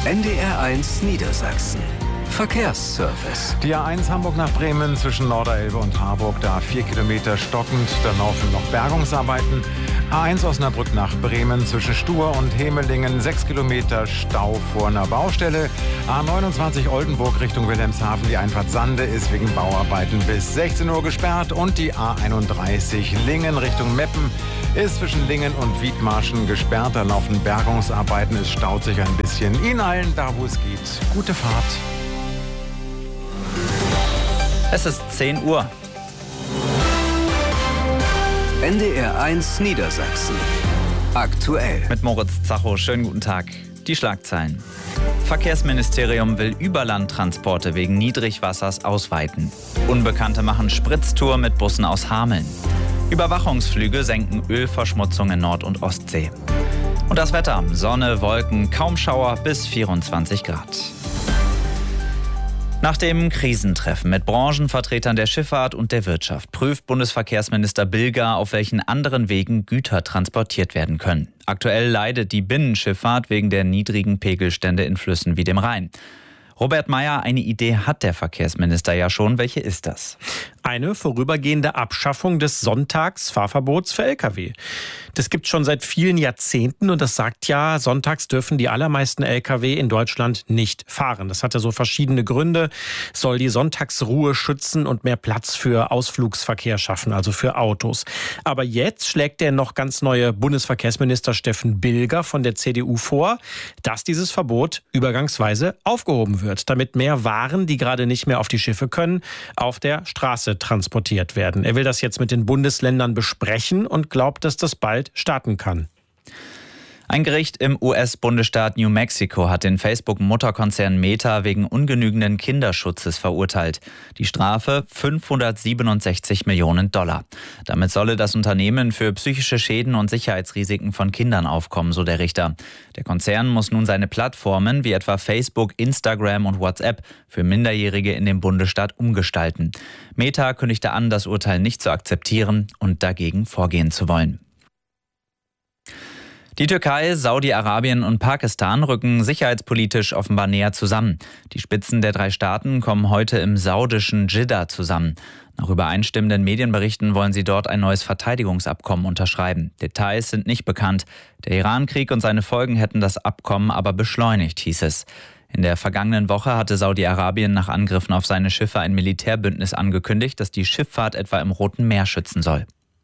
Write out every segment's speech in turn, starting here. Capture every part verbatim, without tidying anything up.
N D R eins Niedersachsen. Verkehrsservice. Die A eins Hamburg nach Bremen zwischen Norderelbe und Harburg, da vier Kilometer stockend, da laufen noch Bergungsarbeiten. A eins Osnabrück nach Bremen zwischen Stur und Hemelingen, sechs Kilometer Stau vor einer Baustelle. A neunundzwanzig Oldenburg Richtung Wilhelmshaven, die Einfahrt Sande ist wegen Bauarbeiten bis sechzehn Uhr gesperrt. Und die A einunddreißig Lingen Richtung Meppen ist zwischen Lingen und Wiedmarschen gesperrt. Da laufen Bergungsarbeiten, es staut sich ein bisschen. Ihnen allen, da wo es geht, gute Fahrt. Es ist zehn Uhr. N D R eins Niedersachsen. Aktuell. Mit Moritz Zacho, schönen guten Tag. Die Schlagzeilen. Verkehrsministerium will Überlandtransporte wegen Niedrigwassers ausweiten. Unbekannte machen Spritztour mit Bussen aus Hameln. Überwachungsflüge senken Ölverschmutzung in Nord- und Ostsee. Und das Wetter. Sonne, Wolken, kaum Schauer bis vierundzwanzig Grad. Nach dem Krisentreffen mit Branchenvertretern der Schifffahrt und der Wirtschaft prüft Bundesverkehrsminister Bilger, auf welchen anderen Wegen Güter transportiert werden können. Aktuell leidet die Binnenschifffahrt wegen der niedrigen Pegelstände in Flüssen wie dem Rhein. Robert Mayer, eine Idee hat der Verkehrsminister ja schon. Welche ist das? Eine vorübergehende Abschaffung des Sonntagsfahrverbots für L K W. Das gibt es schon seit vielen Jahrzehnten und das sagt ja, sonntags dürfen die allermeisten L K W in Deutschland nicht fahren. Das hatte so verschiedene Gründe, soll die Sonntagsruhe schützen und mehr Platz für Ausflugsverkehr schaffen, also für Autos. Aber jetzt schlägt der noch ganz neue Bundesverkehrsminister Steffen Bilger von der C D U vor, dass dieses Verbot übergangsweise aufgehoben wird, damit mehr Waren, die gerade nicht mehr auf die Schiffe können, auf der Straße transportiert werden. Er will das jetzt mit den Bundesländern besprechen und glaubt, dass das bald starten kann. Ein Gericht im U S-Bundesstaat New Mexico hat den Facebook-Mutterkonzern Meta wegen ungenügenden Kinderschutzes verurteilt. Die Strafe fünfhundertsiebenundsechzig Millionen Dollar. Damit solle das Unternehmen für psychische Schäden und Sicherheitsrisiken von Kindern aufkommen, so der Richter. Der Konzern muss nun seine Plattformen wie etwa Facebook, Instagram und WhatsApp für Minderjährige in dem Bundesstaat umgestalten. Meta kündigte an, das Urteil nicht zu akzeptieren und dagegen vorgehen zu wollen. Die Türkei, Saudi-Arabien und Pakistan rücken sicherheitspolitisch offenbar näher zusammen. Die Spitzen der drei Staaten kommen heute im saudischen Dschidda zusammen. Nach übereinstimmenden Medienberichten wollen sie dort ein neues Verteidigungsabkommen unterschreiben. Details sind nicht bekannt. Der Iran-Krieg und seine Folgen hätten das Abkommen aber beschleunigt, hieß es. In der vergangenen Woche hatte Saudi-Arabien nach Angriffen auf seine Schiffe ein Militärbündnis angekündigt, das die Schifffahrt etwa im Roten Meer schützen soll.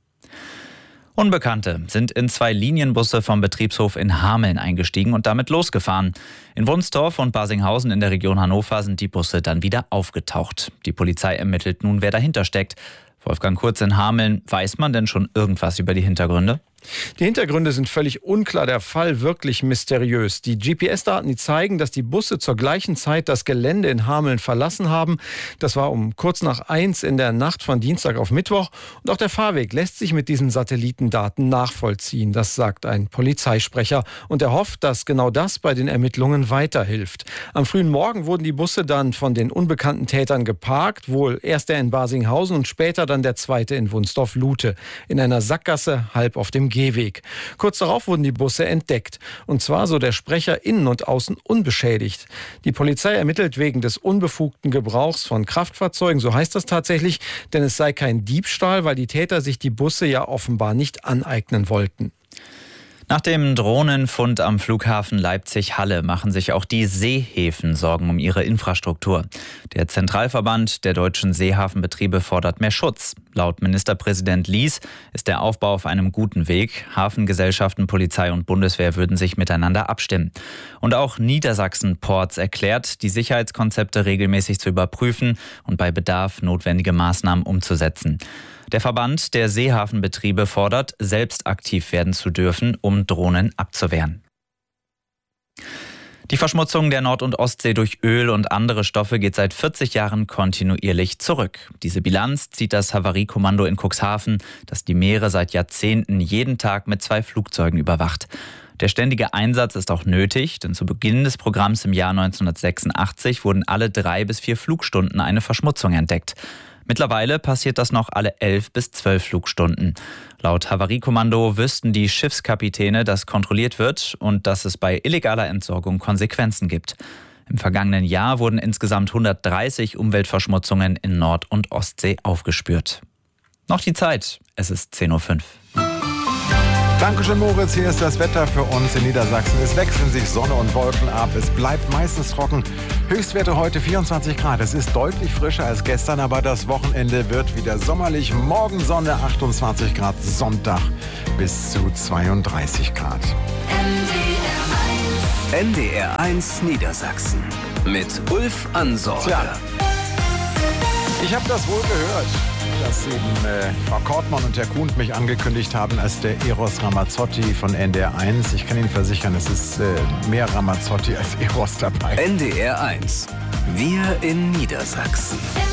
Unbekannte sind in zwei Linienbusse vom Betriebshof in Hameln eingestiegen und damit losgefahren. In Wunstorf und Barsinghausen in der Region Hannover sind die Busse dann wieder aufgetaucht. Die Polizei ermittelt nun, wer dahinter steckt. Wolfgang Kurz in Hameln, weiß man denn schon irgendwas über die Hintergründe? Die Hintergründe sind völlig unklar, der Fall wirklich mysteriös. Die G P S-Daten, die zeigen, dass die Busse zur gleichen Zeit das Gelände in Hameln verlassen haben. Das war um kurz nach eins in der Nacht von Dienstag auf Mittwoch. Und auch der Fahrweg lässt sich mit diesen Satellitendaten nachvollziehen. Das sagt ein Polizeisprecher. Und er hofft, dass genau das bei den Ermittlungen weiterhilft. Am frühen Morgen wurden die Busse dann von den unbekannten Tätern geparkt. Wohl erst der in Barsinghausen und später dann der zweite in Wunstorf-Lute. In einer Sackgasse halb auf dem Gehweg. Kurz darauf wurden die Busse entdeckt. Und zwar, so der Sprecher, innen und außen unbeschädigt. Die Polizei ermittelt wegen des unbefugten Gebrauchs von Kraftfahrzeugen, so heißt das tatsächlich, denn es sei kein Diebstahl, weil die Täter sich die Busse ja offenbar nicht aneignen wollten. Nach dem Drohnenfund am Flughafen Leipzig-Halle machen sich auch die Seehäfen Sorgen um ihre Infrastruktur. Der Zentralverband der deutschen Seehafenbetriebe fordert mehr Schutz. Laut Ministerpräsident Lies ist der Aufbau auf einem guten Weg. Hafengesellschaften, Polizei und Bundeswehr würden sich miteinander abstimmen. Und auch Niedersachsen Ports erklärt, die Sicherheitskonzepte regelmäßig zu überprüfen und bei Bedarf notwendige Maßnahmen umzusetzen. Der Verband der Seehafenbetriebe fordert, selbst aktiv werden zu dürfen, um Drohnen abzuwehren. Die Verschmutzung der Nord- und Ostsee durch Öl und andere Stoffe geht seit vierzig Jahren kontinuierlich zurück. Diese Bilanz zieht das Havariekommando in Cuxhaven, das die Meere seit Jahrzehnten jeden Tag mit zwei Flugzeugen überwacht. Der ständige Einsatz ist auch nötig, denn zu Beginn des Programms im Jahr neunzehnhundertsechsundachtzig wurden alle drei bis vier Flugstunden eine Verschmutzung entdeckt. Mittlerweile passiert das noch alle elf bis zwölf Flugstunden. Laut Havariekommando wüssten die Schiffskapitäne, dass kontrolliert wird und dass es bei illegaler Entsorgung Konsequenzen gibt. Im vergangenen Jahr wurden insgesamt hundertdreißig Umweltverschmutzungen in Nord- und Ostsee aufgespürt. Noch die Zeit, es ist zehn Uhr fünf. Dankeschön, Moritz. Hier ist das Wetter für uns in Niedersachsen. Es wechseln sich Sonne und Wolken ab. Es bleibt meistens trocken. Höchstwerte heute vierundzwanzig Grad. Es ist deutlich frischer als gestern, aber das Wochenende wird wieder sommerlich. Morgen Sonne, achtundzwanzig Grad. Sonntag bis zu zweiunddreißig Grad. N D R eins Niedersachsen mit Ulf Ansorge. Tja, ich habe das wohl gehört, dass eben äh, Frau Kortmann und Herr Kuhn mich angekündigt haben als der Eros Ramazzotti von N D R eins. Ich kann Ihnen versichern, es ist äh, mehr Ramazzotti als Eros dabei. N D R eins. Wir in Niedersachsen.